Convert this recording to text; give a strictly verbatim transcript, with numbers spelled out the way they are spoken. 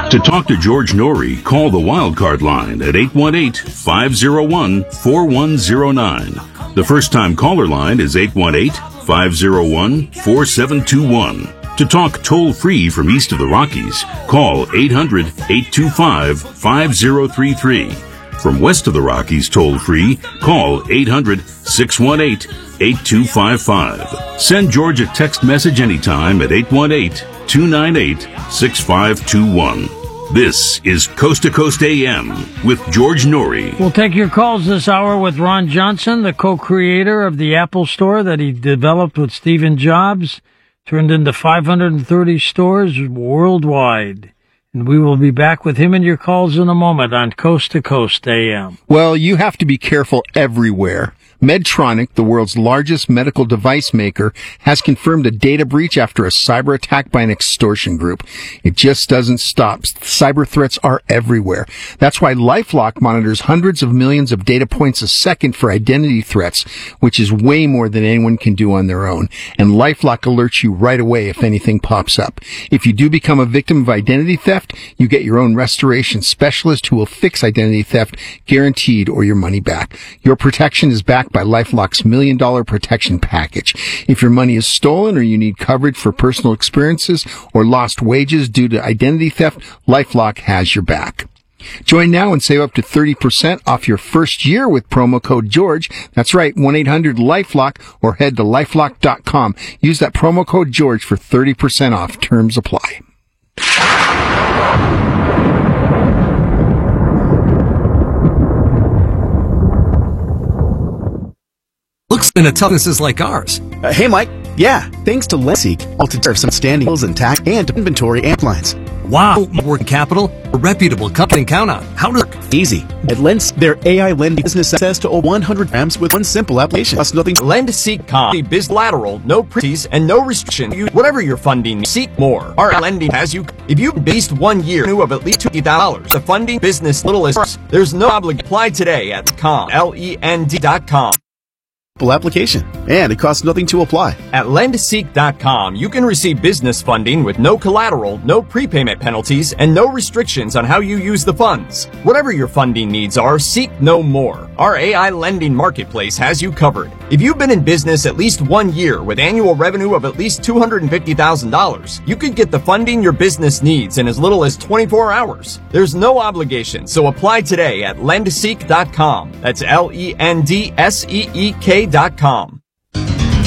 To talk to George Norrie, call the Wildcard line at eight one eight, five oh one, four one oh nine. The first-time caller line is eight one eight, five oh one, four seven two one. To talk toll-free from east of the Rockies, call eight hundred, eight two five, five oh three three. From west of the Rockies toll-free, call eight hundred, six one eight, eight two five five. Send George a text message anytime at eight one eight, two nine eight, six five two one. This is Coast to Coast A M with George Norrie. We'll take your calls this hour with Ron Johnson, the co-creator of the Apple Store that he developed with Stephen Jobs, turned into five hundred thirty stores worldwide. And we will be back with him and your calls in a moment on Coast to Coast A M. Well, you have to be careful everywhere. Medtronic, the world's largest medical device maker, has confirmed a data breach after a cyber attack by an extortion group. It just doesn't stop. Cyber threats are everywhere. That's why LifeLock monitors hundreds of millions of data points a second for identity threats, which is way more than anyone can do on their own. And LifeLock alerts you right away if anything pops up. If you do become a victim of identity theft, you get your own restoration specialist who will fix identity theft, guaranteed, or your money back. Your protection is backed by LifeLock's Million Dollar Protection Package. If your money is stolen or you need coverage for personal experiences or lost wages due to identity theft, LifeLock has your back. Join now and save up to thirty percent off your first year with promo code George. That's right, one eight hundred LifeLock or head to lifelock dot com. Use that promo code George for thirty percent off. Terms apply. Looks in a toughness like ours. Uh, hey, Mike. Yeah, thanks to LendSeek, all to serve some standing bills and tax and inventory and lines. Wow, working capital, a reputable company to count on. How to easy at Lens, their A I lending business access to over one hundred grams with one simple application. Plus nothing. LendSeek dot com. Biz lateral, no prees, and no restriction. You, whatever your funding, seek more. Our lending has you. If you've been based one year, new of at least two thousand dollars. The funding business little is. There's no obligation. Apply today at com L E N D dot com. Application, and it costs nothing to apply. At LendSeek dot com, you can receive business funding with no collateral, no prepayment penalties, and no restrictions on how you use the funds. Whatever your funding needs are, seek no more. Our A I lending marketplace has you covered. If you've been in business at least one year with annual revenue of at least two hundred fifty thousand dollars, you could get the funding your business needs in as little as twenty-four hours. There's no obligation, so apply today at LendSeek dot com. That's L E N D S E E K dot com.